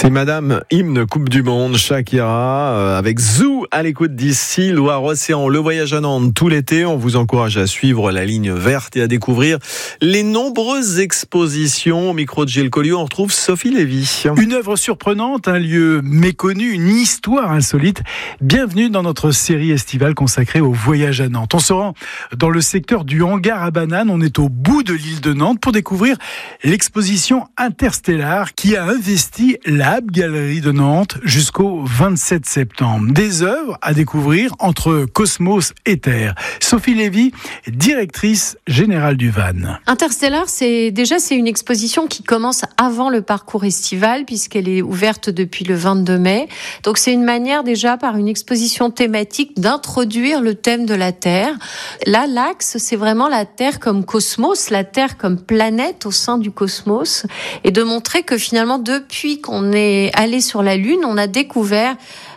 C'est Madame Hymne Coupe du Monde, Shakira, avec Zou à l'écoute d'ici, Loire-Océan. Le voyage à Nantes tout l'été, on vous encourage à suivre la ligne verte et à découvrir les nombreuses expositions. Au micro de Gilles Colliot, on retrouve Sophie Lévy. Une œuvre surprenante, un lieu méconnu, une histoire insolite. Bienvenue dans notre série estivale consacrée au voyage à Nantes. On se rend dans le secteur du hangar à bananes. On est au bout de l'île de Nantes pour découvrir l'exposition Interstellar qui a investi la Galerie de Nantes jusqu'au 27 septembre. Des œuvres à découvrir entre cosmos et terre. Sophie Lévy, directrice générale du VAN. Interstellar, c'est une exposition qui commence avant le parcours estival puisqu'elle est ouverte depuis le 22 mai. Donc c'est une manière déjà par une exposition thématique d'introduire le thème de la Terre. Là, l'axe, c'est vraiment la Terre comme cosmos, la Terre comme planète au sein du cosmos et de montrer que finalement depuis qu'on est allé sur la Lune, on a découvert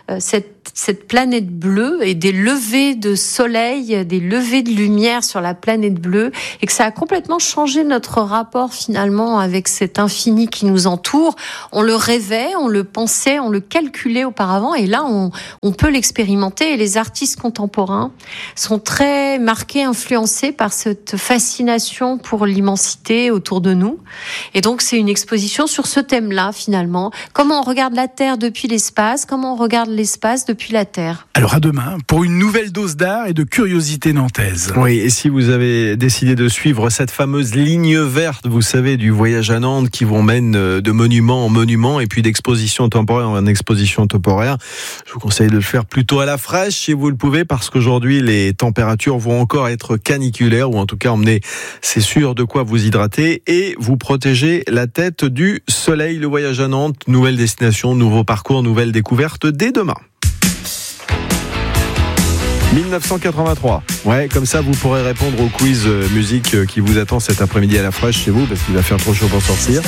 cette planète bleue et des levées de soleil, des levées de lumière sur la planète bleue et que ça a complètement changé notre rapport finalement avec cet infini qui nous entoure. On le rêvait, on le pensait, on le calculait auparavant et là on peut l'expérimenter et les artistes contemporains sont très marqués, influencés par cette fascination pour l'immensité autour de nous. Et donc c'est une exposition sur ce thème-là finalement. Comment on regarde la Terre depuis l'espace, comment on regarde l'espace depuis la Terre. Alors à demain pour une nouvelle dose d'art et de curiosité nantaise. Oui, et si vous avez décidé de suivre cette fameuse ligne verte, vous savez, du voyage à Nantes qui vous emmène de monument en monument et puis d'exposition temporaire en exposition temporaire, je vous conseille de le faire plutôt à la fraîche si vous le pouvez parce qu'aujourd'hui les températures vont encore être caniculaires ou en tout cas emmener, c'est sûr, de quoi vous hydrater et vous protéger la tête du soleil. Le voyage à Nantes, nouvelle destination, nouveau parcours, nouvelle découverte dès demain. 1983. Ouais, comme ça vous pourrez répondre au quiz musique qui vous attend cet après-midi à la fraîche chez vous parce qu'il va faire trop chaud pour sortir.